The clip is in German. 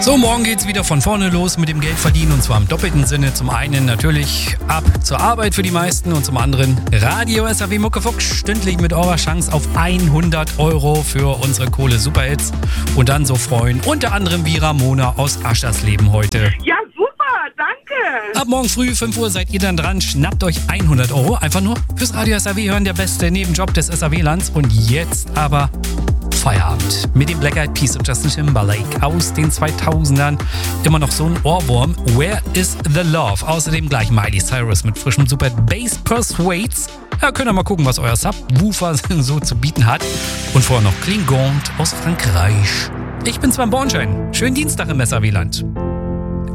So, morgen geht's wieder von vorne los mit dem Geldverdienen und zwar im doppelten Sinne. Zum einen natürlich ab zur Arbeit für die meisten und zum anderen Radio SAW Muckefuck stündlich mit eurer Chance auf 100 € für unsere Kohle-Superhits und dann so freuen. Unter anderem wie Ramona aus Aschersleben heute. Ja, super, danke. Ab morgen früh 5 Uhr seid ihr dann dran. Schnappt euch 100 € einfach nur fürs Radio SAW hören, der beste Nebenjob des SAW-Lands. Und jetzt aber Feierabend mit dem Black Eyed Peas und Justin Timberlake aus den 2000ern. Immer noch so ein Ohrwurm. Where is the Love? Außerdem gleich Miley Cyrus mit frischem Super Bass Persuades. Ja, könnt ihr mal gucken, was euer Subwoofer so zu bieten hat. Und vorher noch Klingond aus Frankreich. Ich bin Sven Bornschein. Schönen Dienstag im SAW-Land.